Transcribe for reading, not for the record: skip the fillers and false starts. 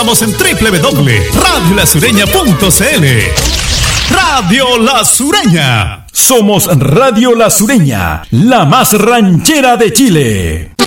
Estamos en www.radiolasureña.cl. Radio La Sureña. Somos Radio La Sureña, la más ranchera de Chile.